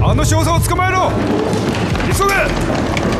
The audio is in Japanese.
あの少佐を捕まえろ。急げ。